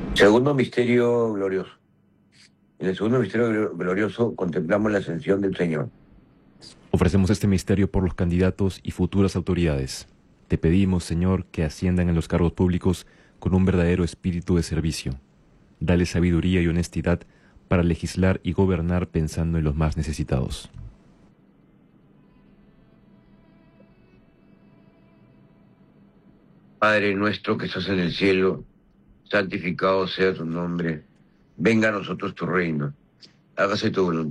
Segundo misterio glorioso. En el segundo misterio glorioso contemplamos la ascensión del Señor. Ofrecemos este misterio por los candidatos y futuras autoridades. Te pedimos, Señor, que asciendan en los cargos públicos con un verdadero espíritu de servicio. Dale sabiduría y honestidad para legislar y gobernar pensando en los más necesitados. Padre nuestro que estás en el cielo, santificado sea tu nombre. Venga a nosotros tu reino. Hágase tu voluntad